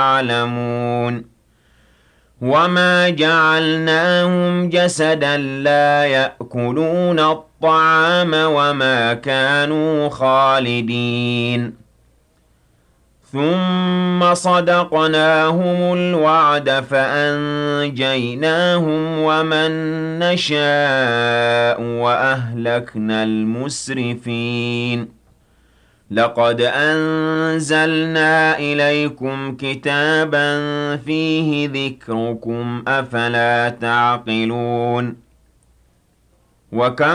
يعلمون وما جعلناهم جسدا لا يأكلون الطعام وما كانوا خالدين ثم صدقناهم الوعد فأنجيناهم ومن نشاء وأهلكنا المسرفين لقد أنزلنا إليكم كتابا فيه ذكركم أفلا تعقلون وكم